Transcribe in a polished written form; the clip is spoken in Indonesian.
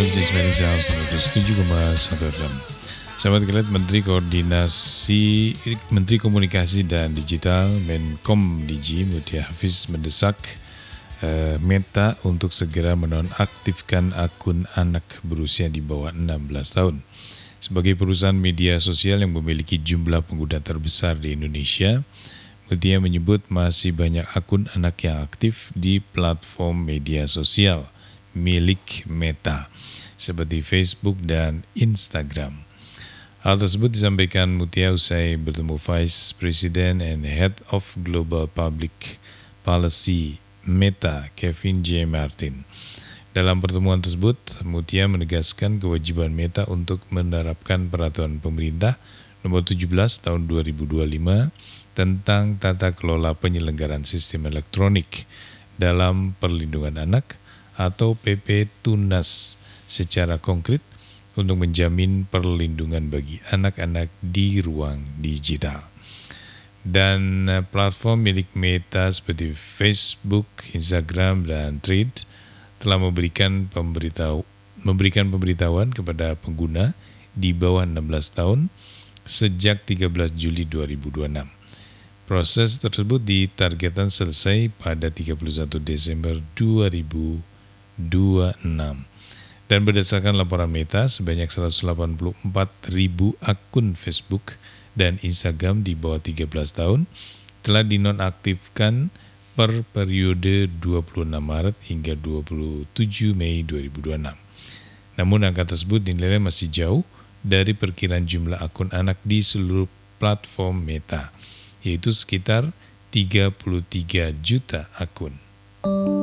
Cismeni Sound 107,1 FM. Sahabat Kilat, Menteri Komunikasi dan Digital Menkom Digi Mutia Hafiz mendesak Meta untuk segera menonaktifkan akun anak berusia di bawah 16 tahun. Sebagai perusahaan media sosial yang memiliki jumlah pengguna terbesar di Indonesia, Mutia menyebut masih banyak akun anak yang aktif di platform media sosial milik Meta, seperti Facebook dan Instagram. Hal tersebut disampaikan Mutia usai bertemu Vice President and Head of Global Public Policy Meta, Kevin J. Martin. Dalam pertemuan tersebut, Mutia menegaskan kewajiban Meta untuk menerapkan peraturan pemerintah nomor 17 tahun 2025 tentang tata kelola penyelenggaraan sistem elektronik dalam perlindungan anak atau PP Tunas secara konkret untuk menjamin perlindungan bagi anak-anak di ruang digital. Dan platform milik Meta seperti Facebook, Instagram, dan Threads telah memberikan pemberitahuan kepada pengguna di bawah 16 tahun sejak 13 Juli 2026. Proses tersebut ditargetkan selesai pada 31 Desember 2026. Dan berdasarkan laporan Meta, sebanyak 184.000 akun Facebook dan Instagram di bawah 13 tahun telah dinonaktifkan per periode 26 Maret hingga 27 Mei 2026. Namun angka tersebut dinilai masih jauh dari perkiraan jumlah akun anak di seluruh platform Meta, yaitu sekitar 33 juta akun.